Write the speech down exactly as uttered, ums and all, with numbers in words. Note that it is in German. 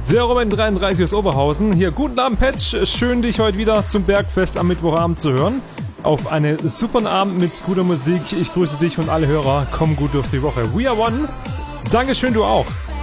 Der Roman dreiunddreißig aus Oberhausen. Hier, guten Abend, Patch. Schön, dich heute wieder zum Bergfest am Mittwochabend zu hören. Auf einen super Abend mit guter Musik. Ich grüße dich und alle Hörer. Komm gut durch die Woche. We are one. Dankeschön, du auch.